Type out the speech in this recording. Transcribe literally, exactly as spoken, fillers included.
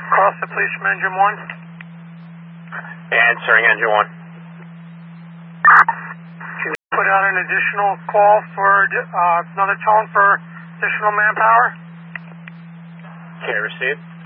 Cross the police from engine one. Answering engine one. Can you put out an additional call for uh, another tone for additional manpower? Okay, received.